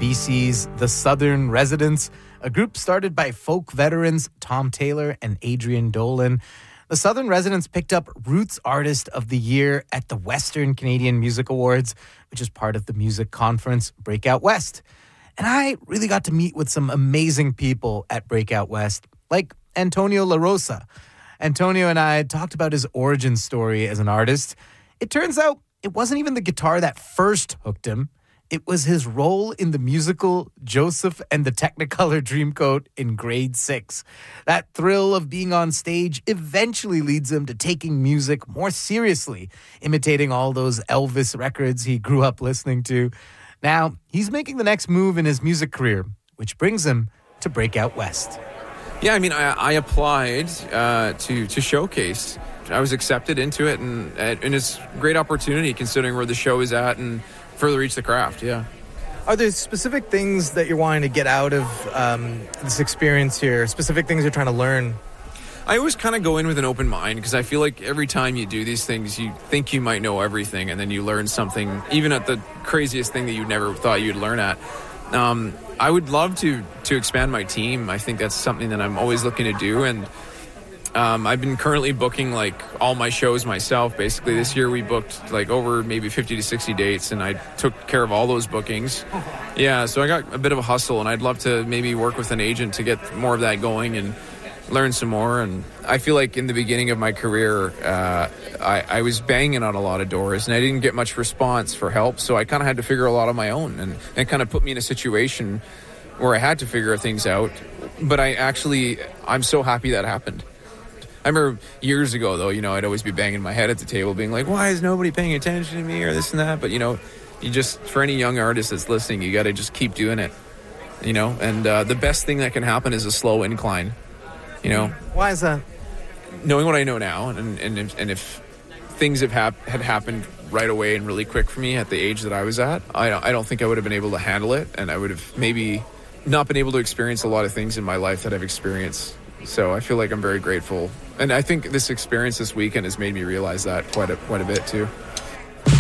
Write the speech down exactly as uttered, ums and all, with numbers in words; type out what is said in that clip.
B C's The Southern Residents, a group started by folk veterans Tom Taylor and Adrian Dolan. The Southern Residents picked up Roots Artist of the Year at the Western Canadian Music Awards, which is part of the music conference Breakout West. And I really got to meet with some amazing people at Breakout West, like Antonio La Rosa. Antonio and I talked about his origin story as an artist. It turns out it wasn't even the guitar that first hooked him. It was his role in the musical Joseph and the Technicolor Dreamcoat in grade six. That thrill of being on stage eventually leads him to taking music more seriously, imitating all those Elvis records he grew up listening to. Now, he's making the next move in his music career, which brings him to Breakout West. Yeah, I mean, I, I applied uh, to to Showcase. I was accepted into it, and and it's a great opportunity considering where the show is at and further reach the craft. Yeah. Are there specific things that you're wanting to get out of um, this experience here? Specific things you're trying to learn? I always kind of go in with an open mind because I feel like every time you do these things, you think you might know everything, and then you learn something, even at the craziest thing that you never thought you'd learn at. Um, I would love to to expand my team. I think that's something that I'm always looking to do, and um, I've been currently booking like all my shows myself. Basically, this year we booked like over maybe fifty to sixty dates, and I took care of all those bookings. Yeah, so I got a bit of a hustle, and I'd love to maybe work with an agent to get more of that going and learn some more. And I feel like in the beginning of my career, uh, I, I was banging on a lot of doors and I didn't get much response for help. So I kind of had to figure a lot on my own, and it kind of put me in a situation where I had to figure things out. But I actually, I'm so happy that happened. I remember years ago, though, you know, I'd always be banging my head at the table being like, why is nobody paying attention to me or this and that? But, you know, you just, for any young artist that's listening, you got to just keep doing it, you know, and uh, the best thing that can happen is a slow incline. You know, why is that? Knowing what I know now, and and if, and if things have hap- had happened right away and really quick for me at the age that I was at, I don't, I don't think I would have been able to handle it, and I would have maybe not been able to experience a lot of things in my life that I've experienced. So I feel like I'm very grateful, and I think this experience this weekend has made me realize that quite a quite a bit too.